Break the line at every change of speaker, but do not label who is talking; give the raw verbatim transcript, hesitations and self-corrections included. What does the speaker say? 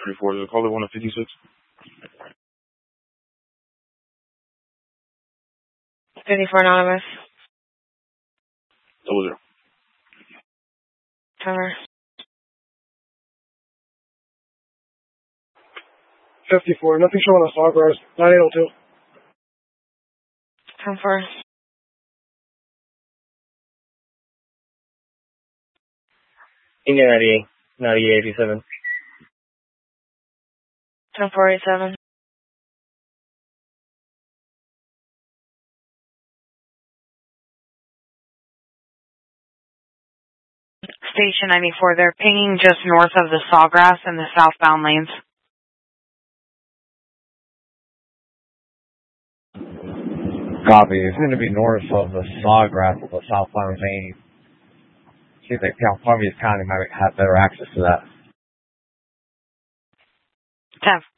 thirty-four, the caller one of fifty-six.
fifty-four Anonymous.
Double zero.
Timer.
fifty-four, nothing showing on Sawgrass, nine eight oh two.
ten four.
Indian ninety-eight, ninety-eight eighty-seven.
ten four eighty-seven. Station ninety-four, they're pinging just north of the Sawgrass in the southbound lanes.
Copy. It's going to be north of the Sawgrass of the southbound lane. See if they, California County might have better access to that.
ten